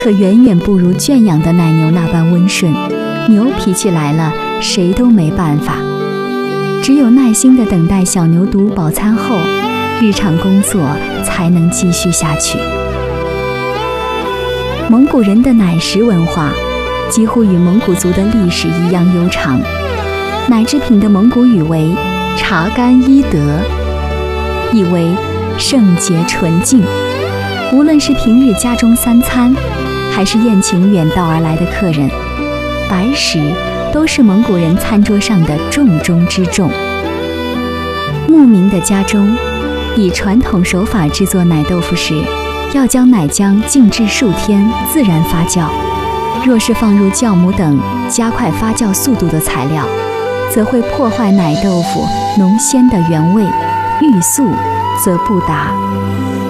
可远远不如圈养的奶牛那般温顺。牛脾气来了，谁都没办法。只有耐心地等待小牛犊饱餐后，日常工作才能继续下去。蒙古人的奶食文化几乎与蒙古族的历史一样悠长。奶制品的蒙古语为查干伊德，意为圣洁纯净。无论是平日家中三餐，还是宴请远道而来的客人，白食都是蒙古人餐桌上的重中之重。牧民的家中，以传统手法制作奶豆腐时，要将奶浆静置数天，自然发酵。若是放入酵母等加快发酵速度的材料，则会破坏奶豆腐浓鲜的原味，欲速则不达。